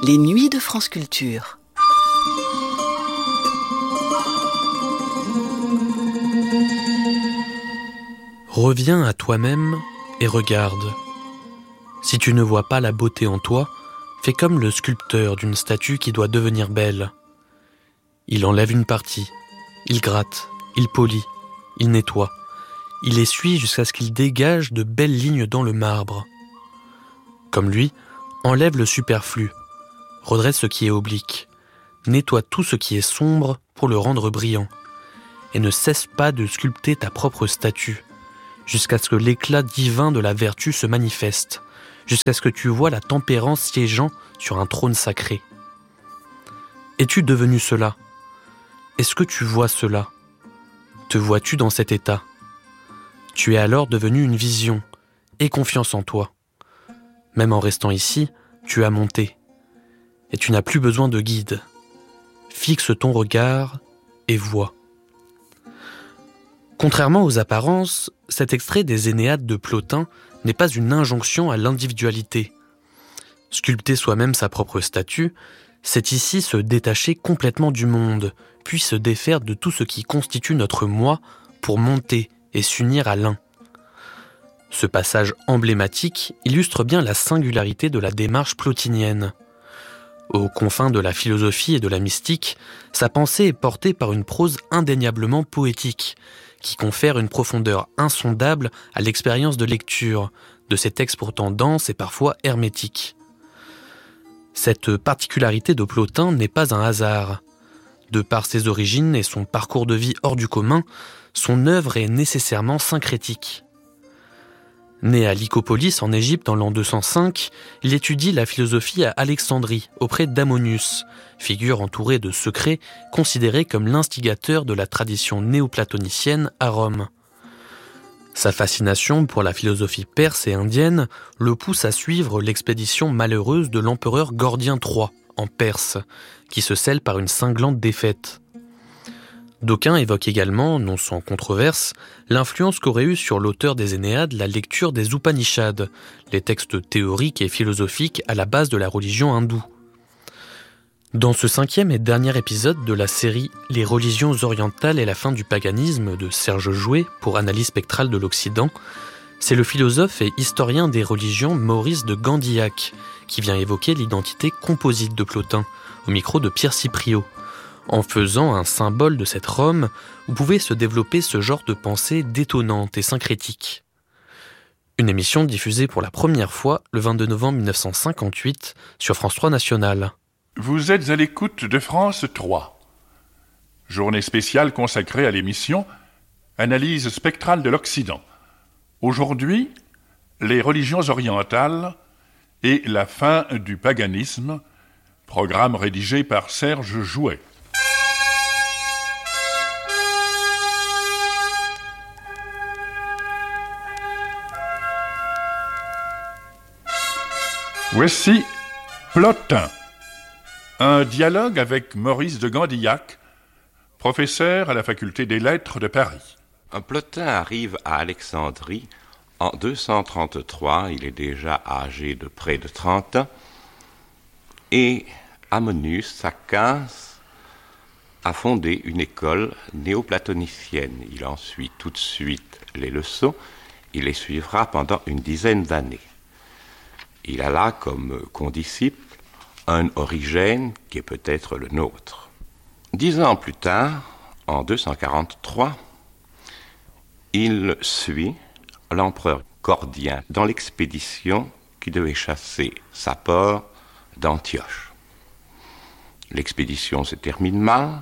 Les nuits de France Culture. Reviens à toi-même et regarde. Si tu ne vois pas la beauté en toi, fais comme le sculpteur d'une statue qui doit devenir belle. Il enlève une partie, il gratte, il polit, il nettoie, il essuie jusqu'à ce qu'il dégage de belles lignes dans le marbre. Comme lui, enlève le superflu, redresse ce qui est oblique, nettoie tout ce qui est sombre pour le rendre brillant, et ne cesse pas de sculpter ta propre statue, jusqu'à ce que l'éclat divin de la vertu se manifeste, jusqu'à ce que tu vois la tempérance siégeant sur un trône sacré. Es-tu devenu cela ? Est-ce que tu vois cela ? Te vois-tu dans cet état ? Tu es alors devenu une vision, aie confiance en toi. Même en restant ici, tu as monté, et tu n'as plus besoin de guide. Fixe ton regard et vois. Contrairement aux apparences, cet extrait des Énéades de Plotin n'est pas une injonction à l'individualité. Sculpter soi-même sa propre statue, c'est ici se détacher complètement du monde, puis se défaire de tout ce qui constitue notre moi pour monter et s'unir à l'un. Ce passage emblématique illustre bien la singularité de la démarche plotinienne. Aux confins de la philosophie et de la mystique, sa pensée est portée par une prose indéniablement poétique, qui confère une profondeur insondable à l'expérience de lecture, de ces textes pourtant denses et parfois hermétiques. Cette particularité de Plotin n'est pas un hasard. De par ses origines et son parcours de vie hors du commun, son œuvre est nécessairement syncrétique. Né à Lycopolis en Égypte en l'an 205, il étudie la philosophie à Alexandrie, auprès d'Ammonius, figure entourée de secrets considéré comme l'instigateur de la tradition néoplatonicienne à Rome. Sa fascination pour la philosophie perse et indienne le pousse à suivre l'expédition malheureuse de l'empereur Gordien III en Perse, qui se scelle par une cinglante défaite. D'aucuns évoquent également, non sans controverse, l'influence qu'aurait eue sur l'auteur des Énéades la lecture des Upanishads, les textes théoriques et philosophiques à la base de la religion hindoue. Dans ce 5e et dernier épisode de la série « Les religions orientales et la fin du paganisme » de Serge Jouet pour Analyse spectrale de l'Occident, c'est le philosophe et historien des religions Maurice de Gandillac qui vient évoquer l'identité composite de Plotin, au micro de Pierre Cipriot, en faisant un symbole de cette Rome où pouvait se développer ce genre de pensée détonnante et syncrétique. Une émission diffusée pour la première fois le 22 novembre 1958 sur France 3 National. Vous êtes à l'écoute de France 3. Journée spéciale consacrée à l'émission Analyse spectrale de l'Occident. Aujourd'hui, les religions orientales et la fin du paganisme, programme rédigé par Serge Jouet. Voici Plotin, un dialogue avec Maurice de Gandillac, professeur à la faculté des lettres de Paris. Plotin arrive à Alexandrie en 233, il est déjà âgé de près de 30 ans, et Ammonius Saccas a fondé une école néoplatonicienne. Il en suit tout de suite les leçons, il les suivra pendant une dizaine d'années. Il a là comme condisciple un Origène qui est peut-être le nôtre. 10 ans plus tard, en 243, il suit l'empereur Gordien dans l'expédition qui devait chasser Sapor d'Antioche. L'expédition se termine mal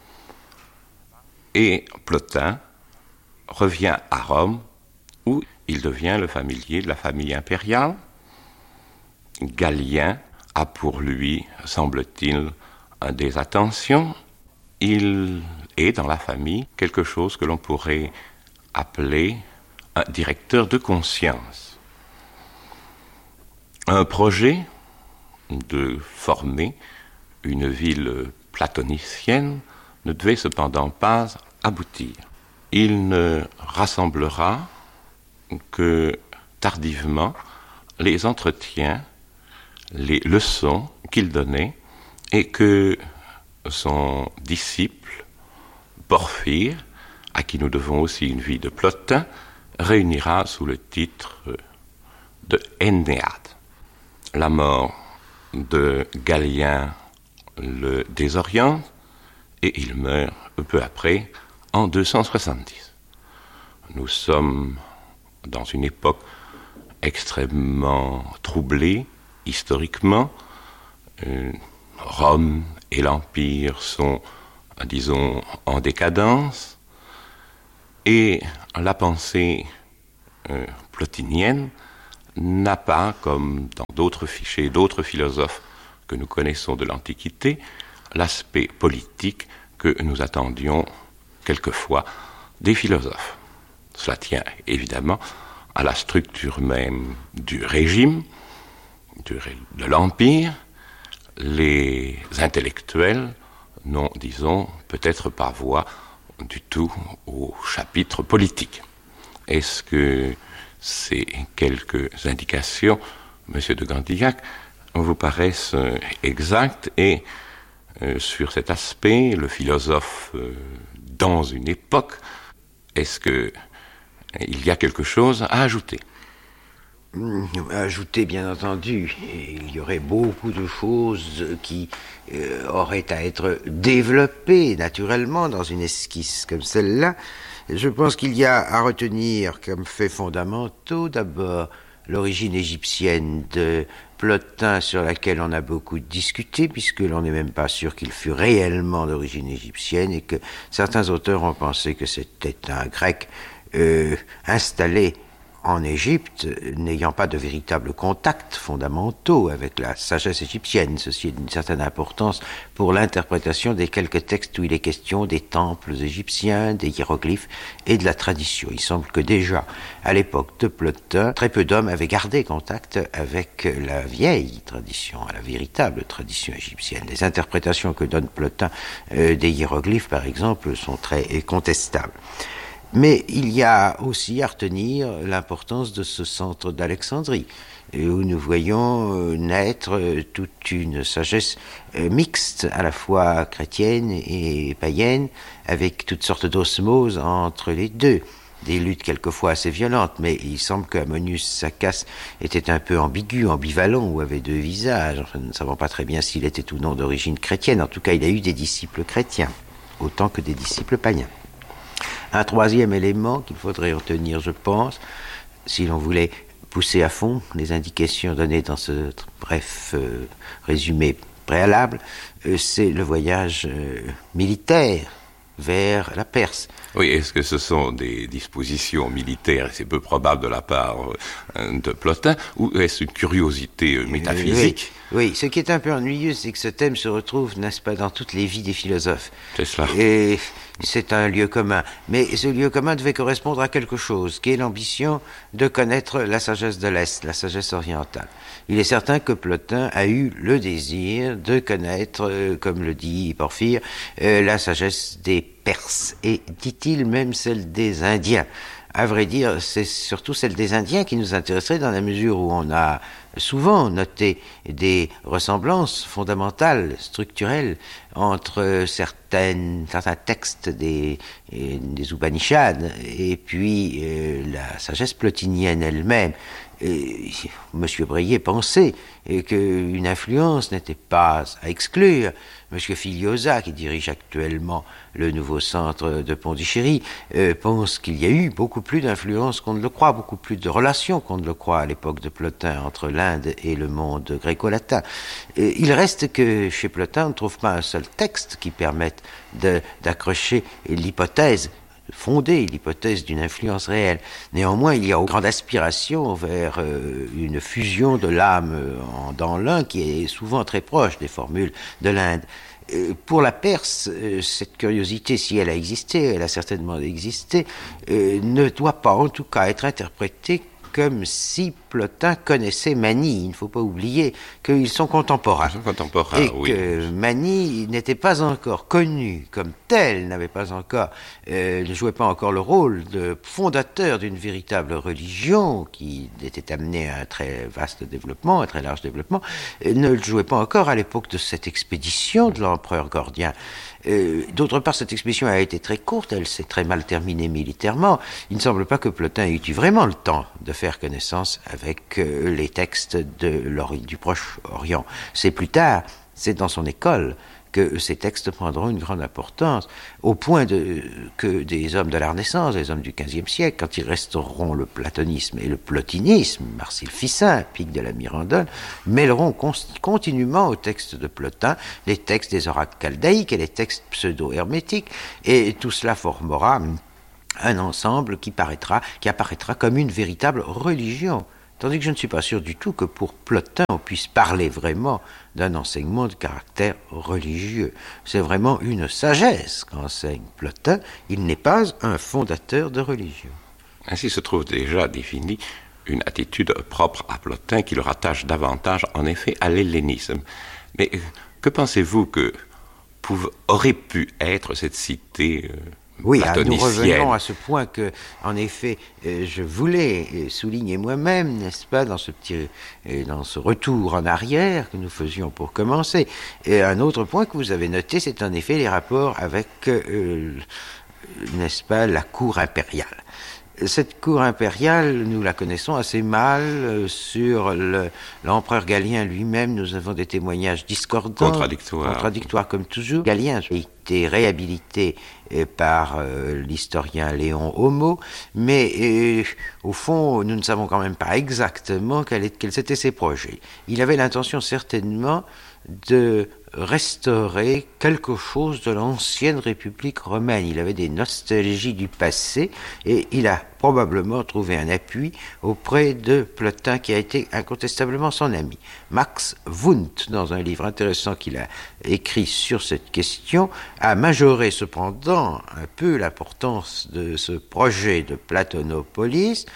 et Plotin revient à Rome où il devient le familier de la famille impériale. Galien a pour lui, semble-t-il, des attentions. Il est dans la famille quelque chose que l'on pourrait appeler un directeur de conscience. Un projet de former une ville platonicienne ne devait cependant pas aboutir. Il ne rassemblera que tardivement les entretiens les leçons qu'il donnait et que son disciple, Porphyre, à qui nous devons aussi une vie de Plotin, réunira sous le titre de Ennéade. La mort de Galien le désoriente et il meurt peu après, en 270. Nous sommes dans une époque extrêmement troublée, historiquement. Rome et l'Empire sont, disons, en décadence, et la pensée plotinienne n'a pas, comme dans d'autres fichiers, d'autres philosophes que nous connaissons de l'Antiquité, l'aspect politique que nous attendions quelquefois des philosophes. Cela tient évidemment à la structure même du régime, de l'Empire. Les intellectuels n'ont, disons, peut-être pas voix du tout au chapitre politique. Est-ce que ces quelques indications, Monsieur de Gandillac, vous paraissent exactes? Et sur cet aspect, le philosophe dans une époque, est-ce qu'il y a quelque chose à ajouter? Ajouter, bien entendu, il y aurait beaucoup de choses qui auraient à être développées naturellement dans une esquisse comme celle-là. Je pense qu'il y a à retenir comme faits fondamentaux, d'abord, l'origine égyptienne de Plotin, sur laquelle on a beaucoup discuté, puisque l'on n'est même pas sûr qu'il fût réellement d'origine égyptienne, et que certains auteurs ont pensé que c'était un grec installé en Égypte, n'ayant pas de véritables contacts fondamentaux avec la sagesse égyptienne. Ceci est d'une certaine importance pour l'interprétation des quelques textes où il est question des temples égyptiens, des hiéroglyphes et de la tradition. Il semble que déjà, à l'époque de Plotin, très peu d'hommes avaient gardé contact avec la vieille tradition, la véritable tradition égyptienne. Les interprétations que donne Plotin des hiéroglyphes, par exemple, sont très contestables. Mais il y a aussi à retenir l'importance de ce centre d'Alexandrie, où nous voyons naître toute une sagesse mixte, à la fois chrétienne et païenne, avec toutes sortes d'osmoses entre les deux. Des luttes quelquefois assez violentes, mais il semble qu'Ammonius Saccas était un peu ambigu, ambivalent, ou avait deux visages. Enfin, nous ne savons pas très bien s'il était ou non d'origine chrétienne. En tout cas, il a eu des disciples chrétiens, autant que des disciples païens. Un troisième élément qu'il faudrait retenir, je pense, si l'on voulait pousser à fond les indications données dans ce bref résumé préalable, c'est le voyage militaire vers la Perse. Oui, est-ce que ce sont des dispositions militaires, et c'est peu probable de la part de Plotin, ou est-ce une curiosité métaphysique? Oui, ce qui est un peu ennuyeux, c'est que ce thème se retrouve, n'est-ce pas, dans toutes les vies des philosophes. C'est cela. Et c'est un lieu commun. Mais ce lieu commun devait correspondre à quelque chose, qui est l'ambition de connaître la sagesse de l'Est, la sagesse orientale. Il est certain que Plotin a eu le désir de connaître, comme le dit Porphyre, la sagesse des Perses, et dit-il même celle des Indiens. À vrai dire, c'est surtout celle des Indiens qui nous intéresserait, dans la mesure où on a souvent noté des ressemblances fondamentales, structurelles, entre certains textes des Upanishads et puis la sagesse plotinienne elle-même. Monsieur Breillet pensait qu'une influence n'était pas à exclure. Monsieur Filiosa, qui dirige actuellement le nouveau centre de Pondichéry, pense qu'il y a eu beaucoup plus d'influence qu'on ne le croit, beaucoup plus de relations qu'on ne le croit à l'époque de Plotin entre l'Inde et le monde gréco-latin. Il reste que chez Plotin, on ne trouve pas un seul texte qui permette d'accrocher l'hypothèse, fonder l'hypothèse d'une influence réelle. Néanmoins, il y a une grande aspiration vers une fusion de l'âme dans l'un qui est souvent très proche des formules de l'Inde. Pour la Perse, cette curiosité, si elle a existé, elle a certainement existé, ne doit pas en tout cas être interprétée comme si Plotin connaissait Magny. Il ne faut pas oublier qu'ils sont contemporains. Ils sont contemporains, et oui. que Magny n'était pas encore connu comme tel, n'avait pas encore, ne jouait pas encore le rôle de fondateur d'une véritable religion qui était amenée à un très vaste développement, un très large développement, ne le jouait pas encore à l'époque de cette expédition de l'empereur Gordien. D'autre part, cette expédition a été très courte, elle s'est très mal terminée militairement. Il ne semble pas que Plotin ait eu vraiment le temps de faire connaissance avec les textes du Proche-Orient. C'est plus tard, c'est dans son école que ces textes prendront une grande importance, au point que des hommes de la Renaissance, des hommes du XVe siècle, quand ils resteront le platonisme et le plotinisme, Marcille Ficin, Pic de la Mirandole, mêleront continuellement aux textes de Plotin les textes des oracles chaldéiques et les textes pseudo-hermétiques, et tout cela formera un ensemble qui apparaîtra comme une véritable religion. Tandis que je ne suis pas sûr du tout que pour Plotin, on puisse parler vraiment d'un enseignement de caractère religieux. C'est vraiment une sagesse qu'enseigne Plotin. Il n'est pas un fondateur de religion. Ainsi se trouve déjà définie une attitude propre à Plotin qui le rattache davantage, en effet, à l'hellénisme. Mais que pensez-vous que aurait pu être cette cité oui, nous revenons à ce point que, en effet, je voulais souligner moi-même, n'est-ce pas, dans ce retour en arrière que nous faisions pour commencer. Et un autre point que vous avez noté, c'est en effet les rapports avec, n'est-ce pas, la cour impériale. Cette cour impériale, nous la connaissons assez mal. Sur l'empereur Galien lui-même, nous avons des témoignages discordants. Contradictoires comme toujours. Galien a été réhabilité par l'historien Léon Homo, mais au fond, nous ne savons quand même pas exactement quels étaient ses projets. Il avait l'intention certainement de restaurer quelque chose de l'ancienne République romaine. Il avait des nostalgies du passé et il a probablement trouvé un appui auprès de Plotin qui a été incontestablement son ami. Max Wundt, dans un livre intéressant qu'il a écrit sur cette question, a majoré cependant un peu l'importance de ce projet de Platonopolis.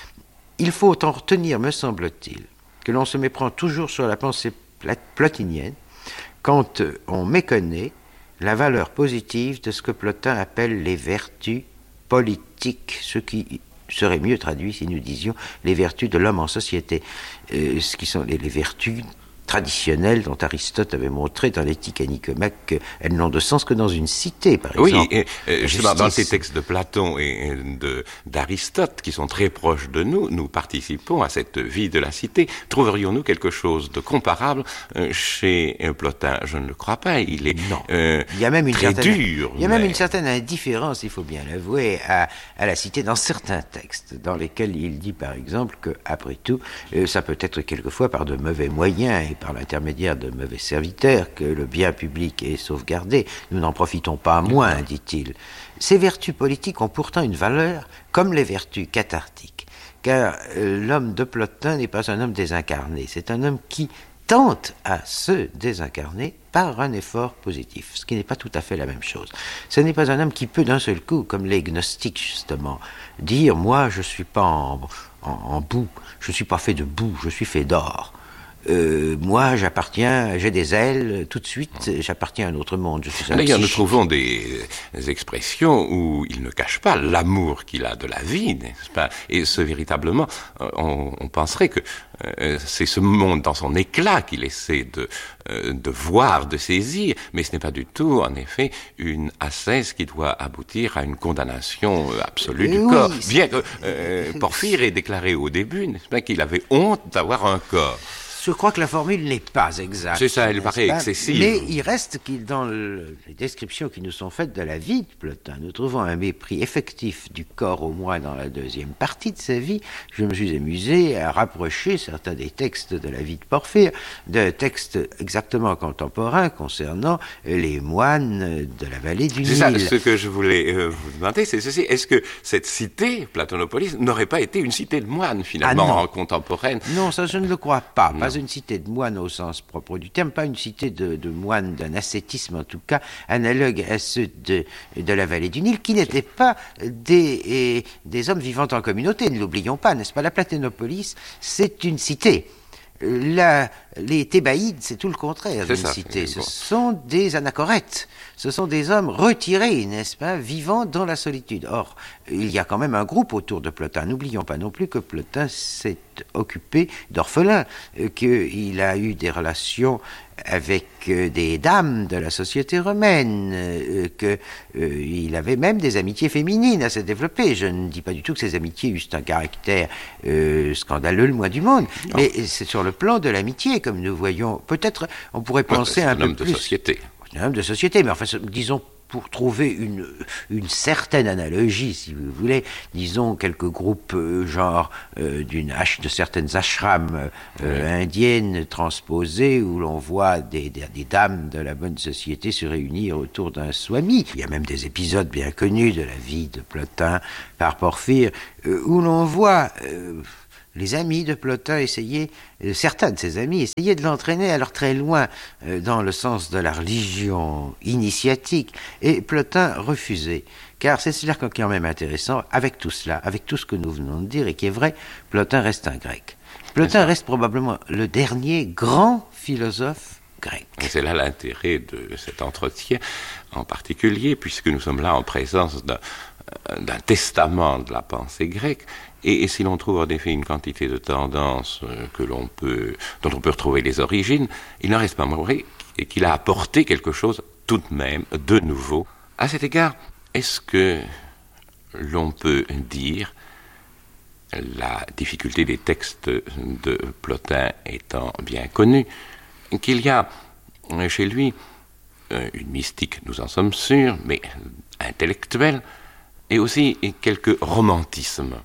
Il faut en retenir, me semble-t-il, que l'on se méprend toujours sur la pensée plotinienne quand on méconnaît la valeur positive de ce que Plotin appelle les vertus politiques, ce qui serait mieux traduit si nous disions les vertus de l'homme en société, ce qui sont les vertus traditionnelles dont Aristote avait montré dans l'éthique à Nicomèque qu'elles n'ont de sens que dans une cité, par exemple. Oui, justement, dans ces textes de Platon et d'Aristote, qui sont très proches de nous, nous participons à cette vie de la cité. Trouverions-nous quelque chose de comparable chez Plotin? Je ne le crois pas. Il est il y a même très dur. Il y a même une certaine indifférence, il faut bien l'avouer, à la cité dans certains textes, dans lesquels il dit, par exemple, que, après tout, ça peut être quelquefois par de mauvais moyens et par l'intermédiaire de mauvais serviteurs que le bien public est sauvegardé. Nous n'en profitons pas moins, dit-il. Ces vertus politiques ont pourtant une valeur comme les vertus cathartiques, car l'homme de Plotin n'est pas un homme désincarné, c'est un homme qui tente à se désincarner par un effort positif, ce qui n'est pas tout à fait la même chose. Ce n'est pas un homme qui peut d'un seul coup, comme les gnostiques justement, dire « moi je ne suis pas en boue, je ne suis pas fait de boue, je suis fait d'or ». Moi, j'ai des ailes, tout de suite, j'appartiens à un autre monde. D'ailleurs, nous trouvons des expressions où il ne cache pas l'amour qu'il a de la vie, n'est-ce pas? Et véritablement, on penserait que c'est ce monde dans son éclat qu'il essaie de voir, de saisir, mais ce n'est pas du tout, en effet, une ascèse qui doit aboutir à une condamnation absolue du corps. Bien que Porphyre ait déclaré au début, n'est-ce pas, qu'il avait honte d'avoir un corps. Je crois que la formule n'est pas exacte. C'est ça, elle paraît excessive. Mais il reste qu'il, dans les descriptions qui nous sont faites de la vie de Plotin, nous trouvons un mépris effectif du corps, au moins dans la deuxième partie de sa vie. Je me suis amusé à rapprocher certains des textes de la vie de Porphyre, de textes exactement contemporains concernant les moines de la vallée du Nil. C'est ça, ce que je voulais vous demander, c'est ceci. Est-ce que cette cité, Platonopolis, n'aurait pas été une cité de moines, finalement, contemporaine? Non, ça je ne le crois pas. Pas une cité de moines au sens propre du terme, pas une cité de moines d'un ascétisme en tout cas, analogue à ceux de la vallée du Nil, qui n'étaient pas des hommes vivant en communauté, ne l'oublions pas, n'est-ce pas? La Platénopolis, c'est une cité. Les Thébaïdes, c'est tout le contraire d'une cité. Ce sont des anachorètes. Ce sont des hommes retirés, n'est-ce pas, vivant dans la solitude. Or, il y a quand même un groupe autour de Plotin. N'oublions pas non plus que Plotin s'est occupé d'orphelins, qu'il a eu des relations avec des dames de la société romaine, qu'il avait même des amitiés féminines à se développer. Je ne dis pas du tout que ces amitiés eussent un caractère scandaleux, le moins du monde, mais c'est sur le plan de l'amitié, comme nous voyons. Peut-être on pourrait penser un peu plus... C'est un homme de société, mais enfin, disons, pour trouver une certaine analogie, si vous voulez, disons quelques groupes de certaines ashrams indiennes transposées où l'on voit des dames de la bonne société se réunir autour d'un swami. Il y a même des épisodes bien connus de la vie de Plotin par Porphyre où l'on voit... les amis de Plotin certains de ses amis essayaient de l'entraîner alors très loin dans le sens de la religion initiatique, et Plotin refusait. Car c'est cela qui est quand même intéressant, avec tout cela, avec tout ce que nous venons de dire, et qui est vrai, Plotin reste un grec. Plotin reste probablement le dernier grand philosophe grec. Et c'est là l'intérêt de cet entretien, en particulier, puisque nous sommes là en présence d'un testament de la pensée grecque. Et si l'on trouve en effet une quantité de tendances dont on peut retrouver les origines, il n'en reste pas moins vrai qu'il a apporté quelque chose tout de même de nouveau. À cet égard, est-ce que l'on peut dire, la difficulté des textes de Plotin étant bien connue, qu'il y a chez lui une mystique, nous en sommes sûrs, mais intellectuelle, et aussi quelques romantismes?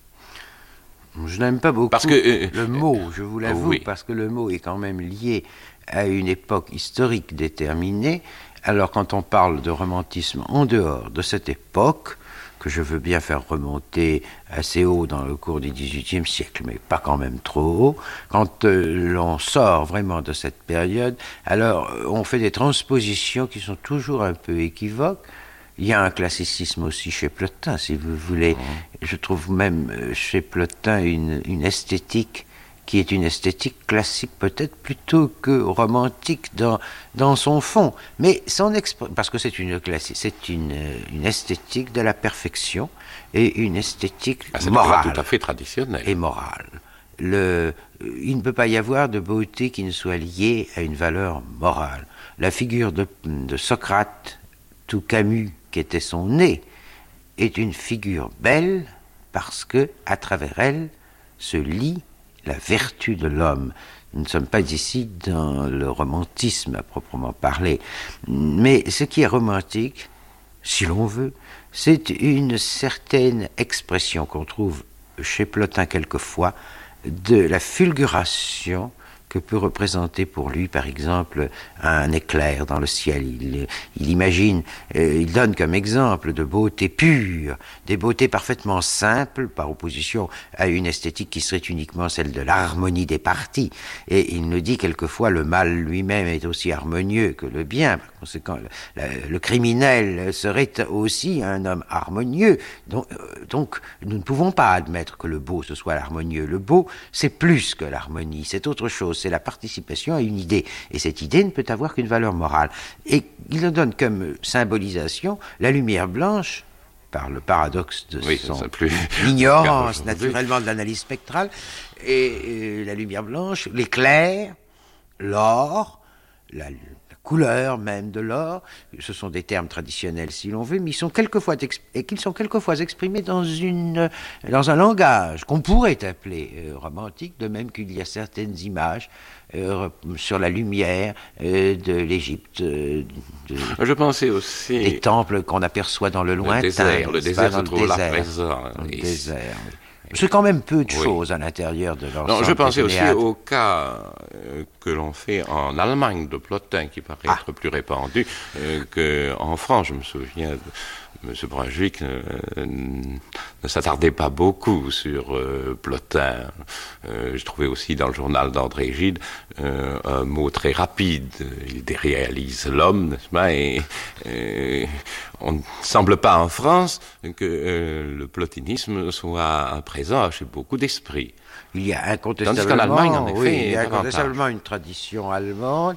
Je n'aime pas beaucoup le mot, je vous l'avoue, parce que le mot est quand même lié à une époque historique déterminée. Alors quand on parle de romantisme en dehors de cette époque, que je veux bien faire remonter assez haut dans le cours du XVIIIe siècle, mais pas quand même trop haut, quand l'on sort vraiment de cette période, alors on fait des transpositions qui sont toujours un peu équivoques. Il y a un classicisme aussi chez Plotin, si vous voulez. Je trouve même chez Plotin une esthétique qui est une esthétique classique peut-être plutôt que romantique dans son fond. Mais parce que c'est une esthétique de la perfection et une esthétique morale. Tout à fait traditionnelle. Et morale. Il ne peut pas y avoir de beauté qui ne soit liée à une valeur morale. La figure de Socrate, tout Camus, qui était son nez, est une figure belle parce que, à travers elle, se lie la vertu de l'homme. Nous ne sommes pas ici dans le romantisme à proprement parler, mais ce qui est romantique, si l'on veut, c'est une certaine expression qu'on trouve chez Plotin quelquefois de la fulguration que peut représenter pour lui, par exemple, un éclair dans le ciel. Il imagine, il donne comme exemple de beauté pure, des beautés parfaitement simples, par opposition à une esthétique qui serait uniquement celle de l'harmonie des parties. Et il nous dit quelquefois le mal lui-même est aussi harmonieux que le bien. Par conséquent, le criminel serait aussi un homme harmonieux. Donc, nous ne pouvons pas admettre que le beau, ce soit l'harmonieux. Le beau, c'est plus que l'harmonie, c'est autre chose. C'est la participation à une idée. Et cette idée ne peut avoir qu'une valeur morale. Et il en donne comme symbolisation la lumière blanche, par le paradoxe de son ignorance naturellement de l'analyse spectrale, et la lumière blanche, l'éclair, l'or, la couleur même de l'or, ce sont des termes traditionnels si l'on veut, mais qu'ils sont quelquefois exprimés dans un langage qu'on pourrait appeler romantique, de même qu'il y a certaines images sur la lumière de l'Égypte, je pensais aussi des temples qu'on aperçoit dans le lointain, le désert se trouve là présent. C'est quand même peu de choses à l'intérieur de l'ensemble. Non, je pensais aussi au cas que l'on fait en Allemagne de Plotin, qui paraît être plus répandu qu'en France. Je me souviens de M. Bragic ne s'attardait pas beaucoup sur Plotin. Je trouvais aussi dans le journal d'André Gide un mot très rapide. Il déréalise l'homme, n'est-ce pas? Et on ne semble pas en France que le plotinisme soit présent chez beaucoup d'esprits. Il y a incontestablement, tandis qu'en Allemagne, en effet, oui, il y a incontestablement une tradition allemande.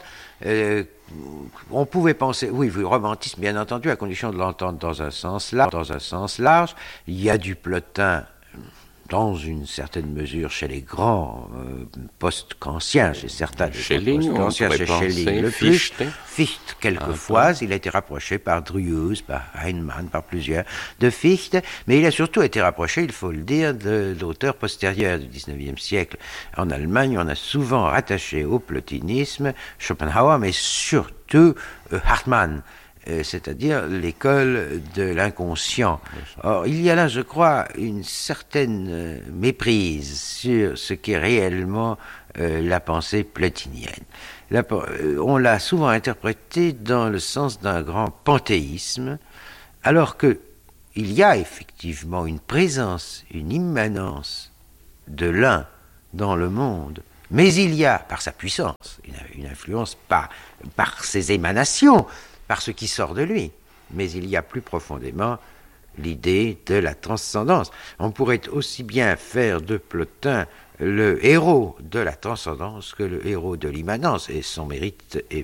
On pouvait penser, oui, le romantisme, bien entendu, à condition de l'entendre dans un sens large. Il y a du Plotin dans une certaine mesure chez les grands post-kantiens, chez certains des post-kantiens, chez Schelling le plus. Fichte, quelquefois, il a été rapproché par Druyus, par Heinemann, par plusieurs, de Fichte, mais il a surtout été rapproché, il faut le dire, de l'auteur postérieur du XIXe siècle. En Allemagne, on a souvent rattaché au plotinisme Schopenhauer, mais surtout Hartmann, c'est-à-dire l'école de l'inconscient. Or, il y a là, je crois, une certaine méprise sur ce qu'est réellement la pensée plotinienne. On l'a souvent interprétée dans le sens d'un grand panthéisme, alors que il y a effectivement une présence, une immanence de l'un dans le monde, mais il y a, par sa puissance, une influence par ses émanations, par ce qui sort de lui. Mais il y a plus profondément l'idée de la transcendance. On pourrait aussi bien faire de Plotin le héros de la transcendance que le héros de l'immanence, et son mérite et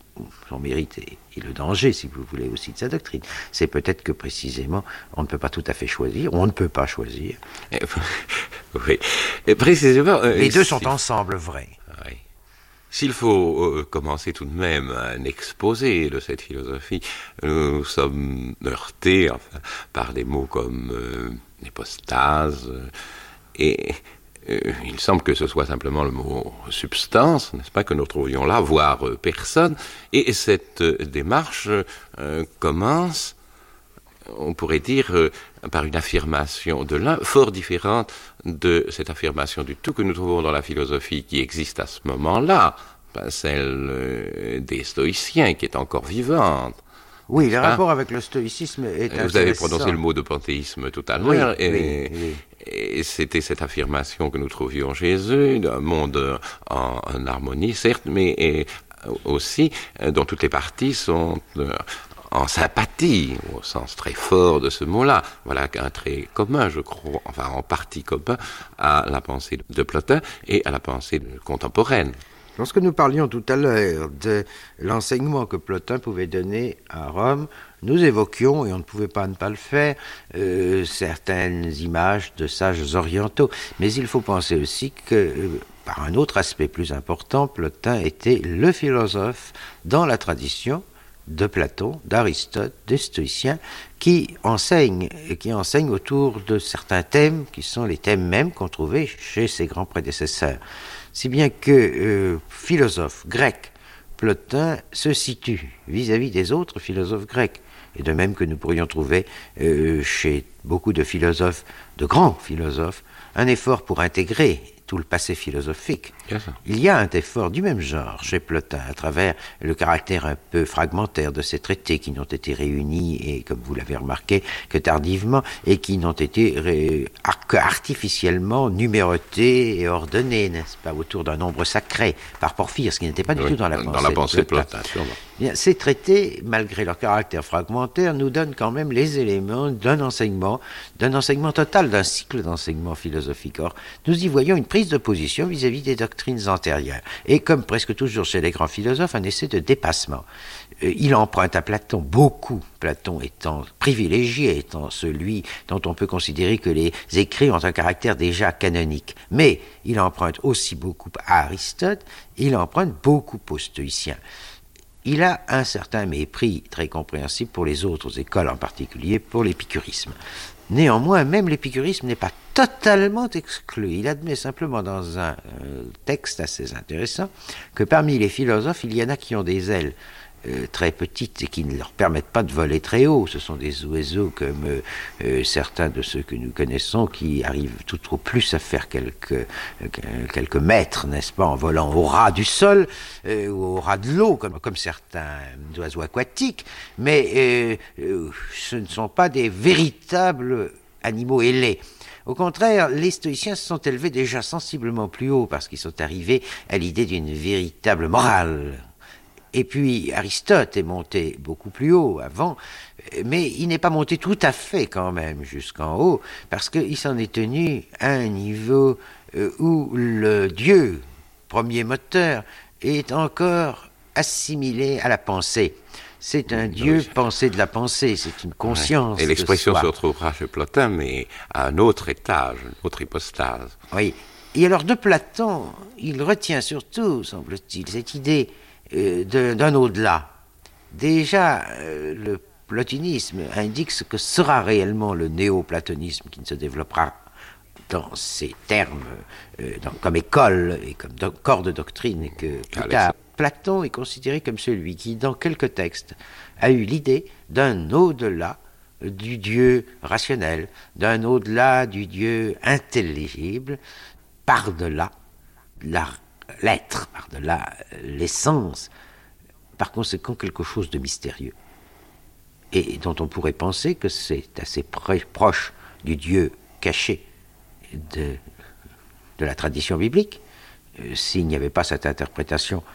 le danger, si vous voulez, aussi de sa doctrine. C'est peut-être que précisément, on ne peut pas tout à fait choisir, on ne peut pas choisir. Oui, et précisément... les deux sont ensemble vrais. Oui. S'il faut commencer tout de même un exposé de cette philosophie, nous sommes heurtés par des mots comme hypostase, et il semble que ce soit simplement le mot substance, n'est-ce pas, que nous trouvions là, voire personne, et cette démarche commence, on pourrait dire, par une affirmation de l'un, fort différente de cette affirmation du tout que nous trouvons dans la philosophie qui existe à ce moment-là, celle des stoïciens qui est encore vivante. Oui, le rapport avec le stoïcisme est intéressant. Vous avez prononcé le mot de panthéisme tout à l'heure, oui. Et c'était cette affirmation que nous trouvions chez eux, d'un monde en harmonie, certes, mais aussi dont toutes les parties sont en sympathie, au sens très fort de ce mot-là. Voilà un trait commun, je crois, enfin en partie commun, à la pensée de Plotin et à la pensée contemporaine. Lorsque nous parlions tout à l'heure de l'enseignement que Plotin pouvait donner à Rome, nous évoquions, et on ne pouvait pas ne pas le faire, certaines images de sages orientaux. Mais il faut penser aussi que, par un autre aspect plus important, Plotin était le philosophe dans la tradition de Platon, d'Aristote, des stoïciens, qui enseignent autour de certains thèmes qui sont les thèmes mêmes qu'on trouvait chez ses grands prédécesseurs. Si bien que, philosophe grec, Plotin se situe vis-à-vis des autres philosophes grecs. Et de même que nous pourrions trouver chez beaucoup de philosophes, de grands philosophes, un effort pour intégrer tout le passé philosophique. Il y a un effort du même genre chez Plotin, à travers le caractère un peu fragmentaire de ces traités qui n'ont été réunis, et comme vous l'avez remarqué, que tardivement, et qui n'ont été que artificiellement numérotés et ordonnés, n'est-ce pas, autour d'un nombre sacré, par Porphyre, ce qui n'était pas du tout dans la pensée de Plotin. Bien, ces traités, malgré leur caractère fragmentaire, nous donnent quand même les éléments d'un enseignement total, d'un cycle d'enseignement philosophique. Or, nous y voyons une prise de position vis-à-vis des doctrines antérieures. Et comme presque toujours chez les grands philosophes, un essai de dépassement. Il emprunte à Platon beaucoup, Platon étant privilégié, étant celui dont on peut considérer que les écrits ont un caractère déjà canonique. Mais il emprunte aussi beaucoup à Aristote, il emprunte beaucoup aux stoïciens. Il a un certain mépris très compréhensible pour les autres écoles, en particulier pour l'épicurisme. Néanmoins, même l'épicurisme n'est pas totalement exclu. Il admet simplement dans un texte assez intéressant que parmi les philosophes, il y en a qui ont des ailes très petites et qui ne leur permettent pas de voler très haut. Ce sont des oiseaux comme certains de ceux que nous connaissons qui arrivent tout au plus à faire quelques mètres, n'est-ce pas, en volant au ras du sol ou au ras de l'eau, comme certains oiseaux aquatiques, mais ce ne sont pas des véritables animaux ailés. Au contraire, les stoïciens se sont élevés déjà sensiblement plus haut parce qu'ils sont arrivés à l'idée d'une véritable morale. Et puis Aristote est monté beaucoup plus haut avant, mais il n'est pas monté tout à fait quand même jusqu'en haut, parce qu'il s'en est tenu à un niveau où le Dieu, premier moteur, est encore assimilé à la pensée. C'est un Dieu pensé de la pensée, c'est une conscience. Et l'expression de soi. se retrouvera chez Plotin, mais à un autre étage, une autre hypostase. Oui. Et alors de Platon, il retient surtout, semble-t-il, cette idée d'un au-delà. Déjà, le platonisme indique ce que sera réellement le néo-platonisme qui ne se développera dans ces termes comme école et comme corps de doctrine que plus tard. Platon est considéré comme celui qui, dans quelques textes, a eu l'idée d'un au-delà du Dieu rationnel, d'un au-delà du Dieu intelligible, par-delà l'être, par-delà l'essence, par conséquent quelque chose de mystérieux, et dont on pourrait penser que c'est assez proche du Dieu caché de la tradition biblique, s'il n'y avait pas cette interprétation